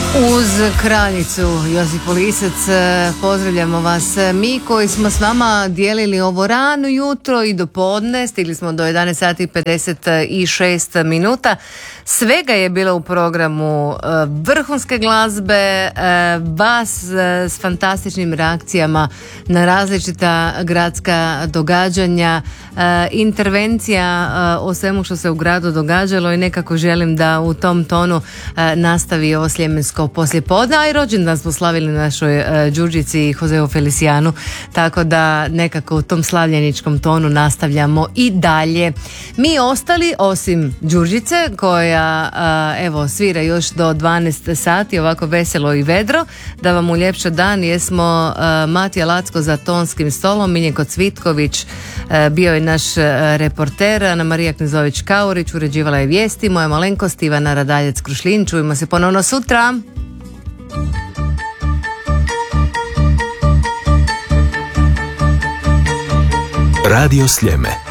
Uz kraljicu Josipu Lisac pozdravljamo vas. Mi koji smo s vama dijelili ovo rano jutro i do podne, stigli smo do 11 sati 56 minuta. Svega je bilo u programu, vrhunske glazbe, vas s fantastičnim reakcijama na različita gradska događanja, intervencija o svemu što se u gradu događalo i nekako želim da u tom tonu nastavi ovo sljemensko poslijepodne, a i rođendan smo slavili našoj Đurđici Joseu Felicianu, tako da nekako u tom slavljeničkom tonu nastavljamo i dalje. Mi ostali, osim Đurđice koja evo svira još do 12 sati ovako veselo i vedro, da vam uljepša dan. Jesmo Matija Lacko za tonskim stolom, Miljenko Cvitković bio je naš reporter, Ana Marija Knezović-Kaurić uređivala je vijesti, moja malenkost Ivana Radaljec-Krušlin. Čujemo se ponovno sutra. Radio Sljeme.